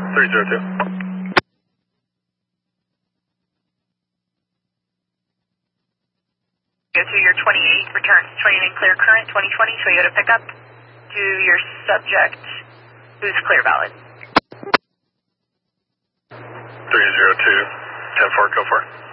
302. Go to your 28, return 29 clear current, 2020 Toyota pickup to your subject, who's clear valid. 302, 10-4, go for it.